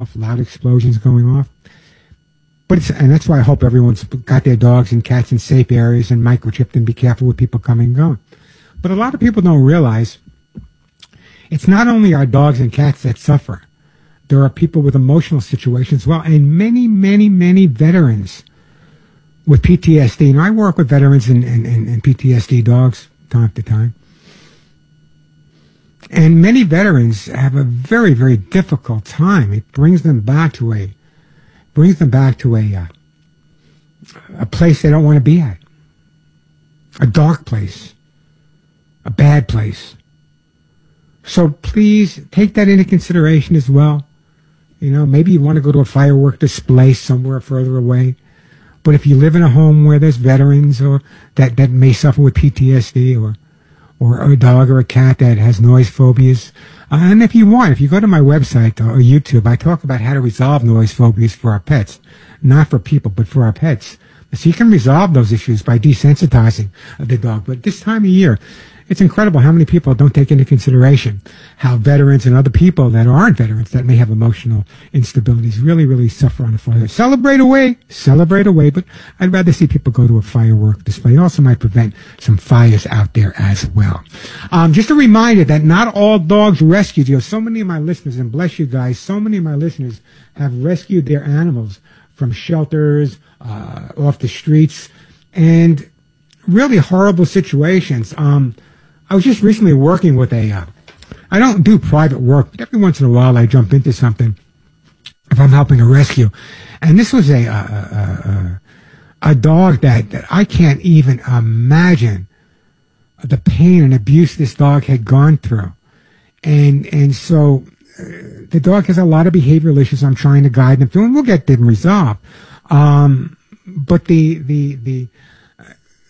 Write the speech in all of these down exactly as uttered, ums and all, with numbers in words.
off, loud explosions going off. But it's, and that's why I hope everyone's got their dogs and cats in safe areas and microchipped and be careful with people coming and going. But a lot of people don't realize it's not only our dogs and cats that suffer. There are people with emotional situations as well, and many, many, many veterans with P T S D. And I work with veterans and, and, and P T S D dogs time to time. And many veterans have a very, very difficult time. It brings them back to a brings them back to a uh, a place they don't want to be at, a dark place, a bad place. So please take that into consideration as well. You know, maybe you want to go to a firework display somewhere further away. But if you live in a home where there's veterans or that, that may suffer with P T S D or or a dog or a cat that has noise phobias, uh, and if you want, if you go to my website or YouTube, I talk about how to resolve noise phobias for our pets, not for people, but for our pets. So you can resolve those issues by desensitizing the dog. But this time of year, it's incredible how many people don't take into consideration how veterans and other people that aren't veterans that may have emotional instabilities really, really suffer on a fire. Celebrate away, celebrate away, but I'd rather see people go to a firework display. It also might prevent some fires out there as well. Um, just a reminder that not all dogs rescued. You know, so many of my listeners, and bless you guys, so many of my listeners have rescued their animals from shelters, uh, off the streets, and really horrible situations. Um, I was just recently working with a, uh, I don't do private work, but every once in a while I jump into something if I'm helping a rescue. And this was a, a, a, a dog that, that I can't even imagine the pain and abuse this dog had gone through. And, and so uh, the dog has a lot of behavioral issues I'm trying to guide them through, and we'll get them resolved. Um, but the, the, the, uh,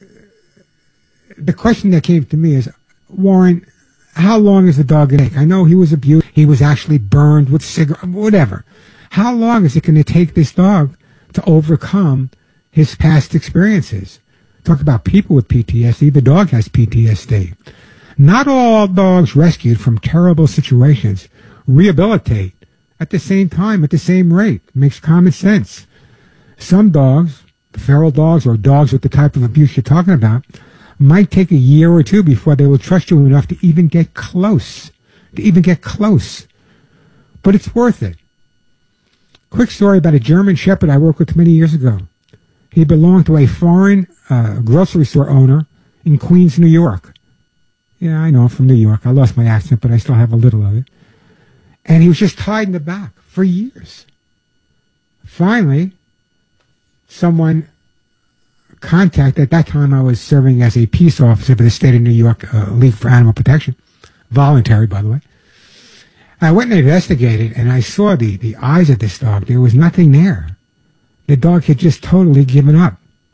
the question that came to me is, Warren, how long is the dog going to take? I know he was abused. He was actually burned with cigarette, whatever. How long is it going to take this dog to overcome his past experiences? Talk about people with P T S D. The dog has P T S D. Not all dogs rescued from terrible situations rehabilitate at the same time, at the same rate. It makes common sense. Some dogs, feral dogs or dogs with the type of abuse you're talking about, might take a year or two before they will trust you enough to even get close, to even get close. But it's worth it. Quick story about a German Shepherd I worked with many years ago. He belonged to a foreign uh, grocery store owner in Queens, New York. Yeah, I know, I'm from New York. I lost my accent, but I still have a little of it. And he was just tied in the back for years. Finally, someone contact. At that time, I was serving as a peace officer for the state of New York uh, League for Animal Protection, voluntary, by the way. I went and investigated, and I saw the, the eyes of this dog. There was nothing there. The dog had just totally given up.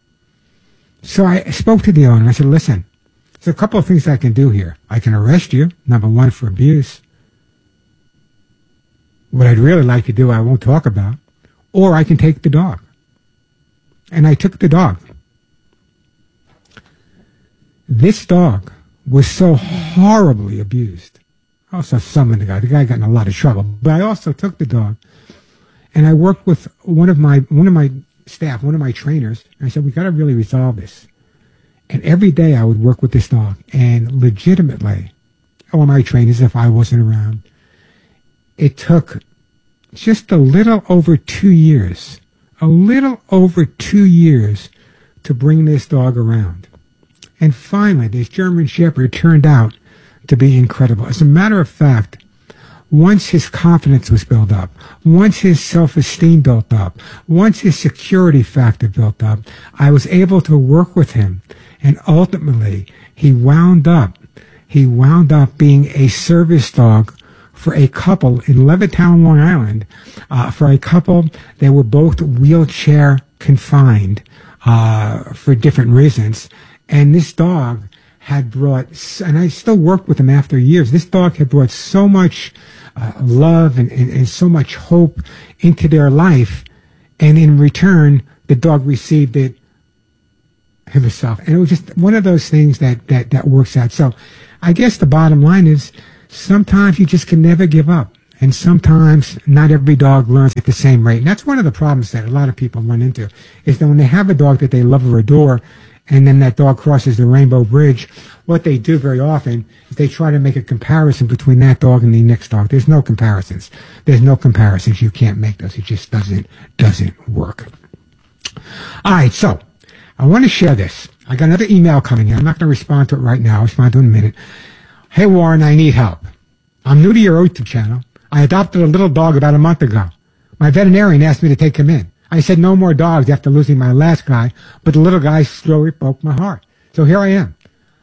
So I spoke to the owner. I said, listen, there's a couple of things I can do here. I can arrest you, number one, for abuse. What I'd really like to do, I won't talk about. Or I can take the dog. And I took the dog. This dog was so horribly abused. I also summoned the guy. The guy got in a lot of trouble. But I also took the dog, and I worked with one of my one of my staff, one of my trainers, and I said, we got to really resolve this. And every day I would work with this dog, and legitimately, all my trainers, if I wasn't around, it took just a little over two years, a little over two years to bring this dog around. And finally, this German Shepherd turned out to be incredible. As a matter of fact, once his confidence was built up, once his self-esteem built up, once his security factor built up, I was able to work with him. And ultimately, he wound up, he wound up being a service dog for a couple in Levittown, Long Island, uh, for a couple that were both wheelchair confined uh, for different reasons. And this dog had brought, and I still work with him after years, this dog had brought so much uh, love and, and, and so much hope into their life. And in return, the dog received it himself. And it was just one of those things that, that, that works out. So I guess the bottom line is sometimes you just can never give up. And sometimes not every dog learns at the same rate. And that's one of the problems that a lot of people run into, is that when they have a dog that they love or adore, and then that dog crosses the rainbow bridge, what they do very often is they try to make a comparison between that dog and the next dog. There's no comparisons. There's no comparisons. You can't make those. It just doesn't, doesn't work. All right, so I want to share this. I got another email coming in. I'm not going to respond to it right now. I'll respond to it in a minute. Hey, Warren, I need help. I'm new to your YouTube channel. I adopted a little dog about a month ago. My veterinarian asked me to take him in. I said no more dogs after losing my last guy, but the little guy slowly broke my heart. So here I am.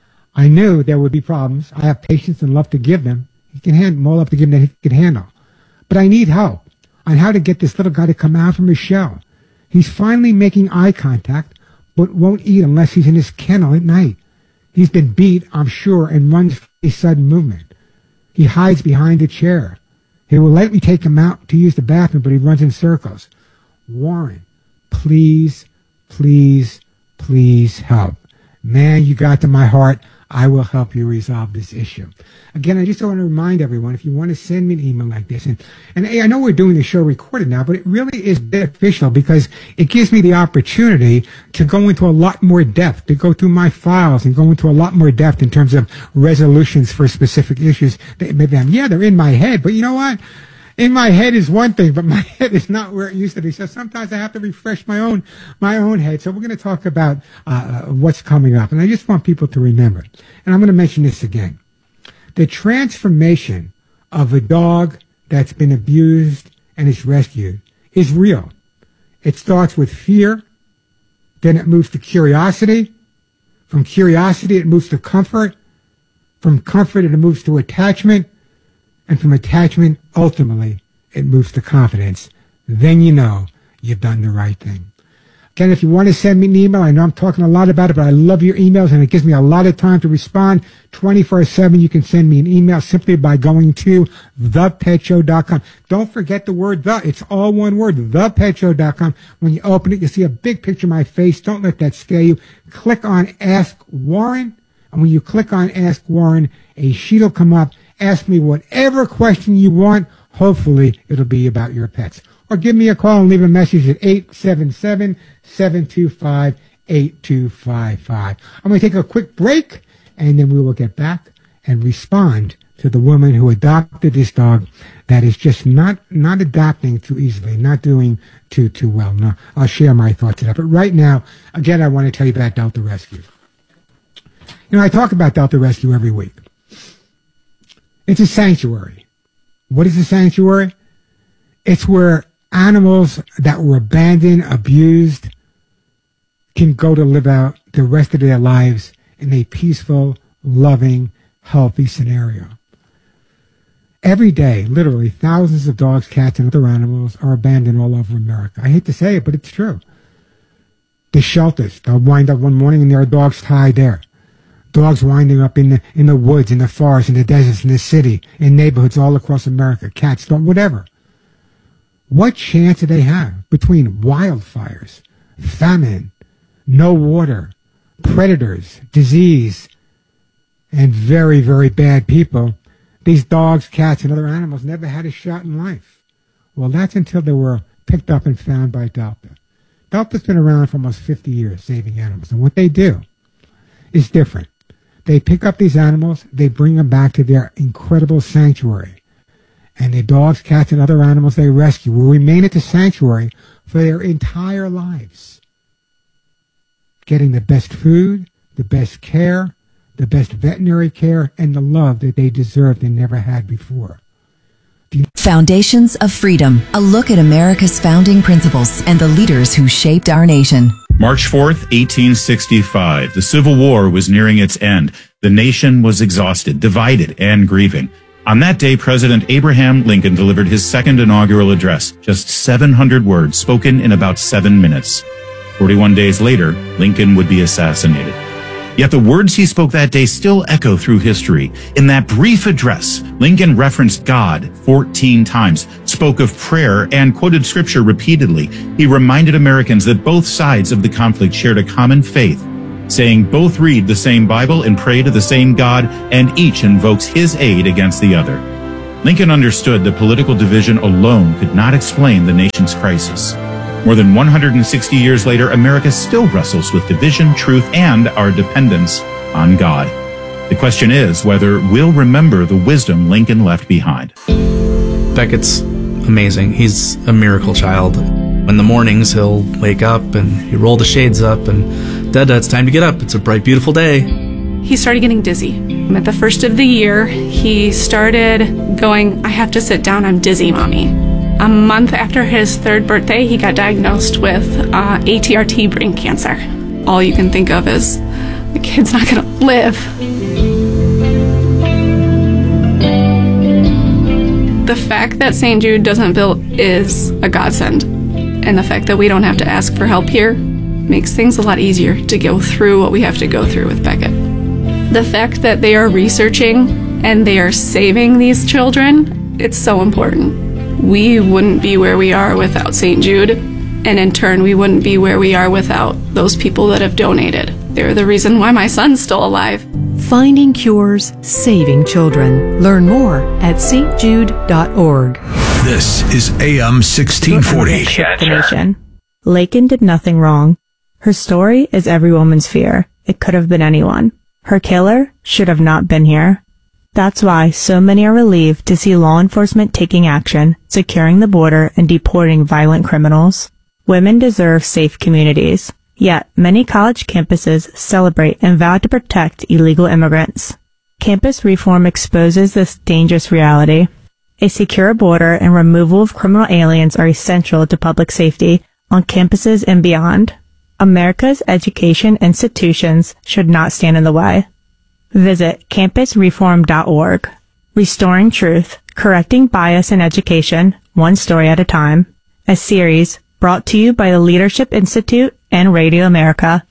I knew there would be problems. I have patience and love to give them. He can handle more love to give them than he can handle. But I need help on how to get this little guy to come out from his shell. He's finally making eye contact, but won't eat unless he's in his kennel at night. He's been beat, I'm sure, and runs a sudden movement. He hides behind a chair. He will let me take him out to use the bathroom, but he runs in circles. Warren, please, please, please help. Man, you got to my heart. I will help you resolve this issue. Again, I just want to remind everyone, if you want to send me an email like this, and, and I know we're doing the show recorded now, but it really is beneficial because it gives me the opportunity to go into a lot more depth, to go through my files and go into a lot more depth in terms of resolutions for specific issues that maybe I'm, yeah, they're in my head, but you know what? In my head is one thing, but my head is not where it used to be. So sometimes I have to refresh my own my own head. So we're going to talk about uh, what's coming up. And I just want people to remember, and I'm going to mention this again. The transformation of a dog that's been abused and is rescued is real. It starts with fear. Then it moves to curiosity. From curiosity, it moves to comfort. From comfort, it moves to attachment. And from attachment, ultimately, it moves to confidence. Then you know you've done the right thing. Again, if you want to send me an email, I know I'm talking a lot about it, but I love your emails, and it gives me a lot of time to respond twenty-four seven. You can send me an email simply by going to the pet show dot com. Don't forget the word the. It's all one word, the pet show dot com. When you open it, you'll see a big picture of my face. Don't let that scare you. Click on Ask Warren, and when you click on Ask Warren, a sheet will come up. Ask me whatever question you want. Hopefully, it'll be about your pets. Or give me a call and leave a message at eight seven seven, seven two five, eight two five five. I'm going to take a quick break, and then we will get back and respond to the woman who adopted this dog that is just not, not adapting too easily, not doing too, too well. Now, I'll share my thoughts on that. But right now, again, I want to tell you about Delta Rescue. You know, I talk about Delta Rescue every week. It's a sanctuary. What is a sanctuary? It's where animals that were abandoned, abused, can go to live out the rest of their lives in a peaceful, loving, healthy scenario. Every day, literally, thousands of dogs, cats, and other animals are abandoned all over America. I hate to say it, but it's true. The shelters, they'll wind up one morning and there are dogs tied there. Dogs winding up in the in the woods, in the forests, in the deserts, in the city, in neighborhoods all across America. Cats, dogs, whatever. What chance do they have between wildfires, famine, no water, predators, disease, and very, very bad people? These dogs, cats, and other animals never had a shot in life. Well, that's until they were picked up and found by Delta. Delta's been around for almost fifty years saving animals, and what they do is different. They pick up these animals, they bring them back to their incredible sanctuary. And the dogs, cats, and other animals they rescue will remain at the sanctuary for their entire lives, getting the best food, the best care, the best veterinary care, and the love that they deserve they never had before. Foundations of Freedom, a look at America's founding principles and the leaders who shaped our nation. March fourth, eighteen sixty-five. The Civil War was nearing its end. The nation was exhausted, divided, and grieving. On that day, President Abraham Lincoln delivered his second inaugural address, just seven hundred words spoken in about seven minutes. forty-one days later, Lincoln would be assassinated. Yet the words he spoke that day still echo through history. In that brief address, Lincoln referenced God fourteen times, spoke of prayer, and quoted scripture repeatedly. He reminded Americans that both sides of the conflict shared a common faith, saying both read the same Bible and pray to the same God, and each invokes his aid against the other. Lincoln understood that political division alone could not explain the nation's crisis. More than one hundred sixty years later, America still wrestles with division, truth, and our dependence on God. The question is whether we'll remember the wisdom Lincoln left behind. Beckett's amazing. He's a miracle child. In the mornings, he'll wake up and he roll the shades up and, Dada, it's time to get up. It's a bright, beautiful day. He started getting dizzy. At the first of the year, he started going, I have to sit down, I'm dizzy, Mommy. A month after his third birthday, he got diagnosed with uh, A T R T brain cancer. All you can think of is, the kid's not gonna live. The fact that Saint Jude doesn't build is a godsend. And the fact that we don't have to ask for help here makes things a lot easier to go through what we have to go through with Beckett. The fact that they are researching and they are saving these children, it's so important. We wouldn't be where we are without Saint Jude, and in turn, we wouldn't be where we are without those people that have donated. They're the reason why my son's still alive. Finding cures, saving children. Learn more at s t jude dot org. This is A M sixteen forty. The nation. Laken did nothing wrong. Her story is every woman's fear. It could have been anyone. Her killer should have not been here. That's why so many are relieved to see law enforcement taking action, securing the border, and deporting violent criminals. Women deserve safe communities. Yet, many college campuses celebrate and vow to protect illegal immigrants. Campus reform exposes this dangerous reality. A secure border and removal of criminal aliens are essential to public safety on campuses and beyond. America's education institutions should not stand in the way. Visit campus reform dot org. Restoring Truth, Correcting Bias in Education, One Story at a Time. A series brought to you by the Leadership Institute and Radio America.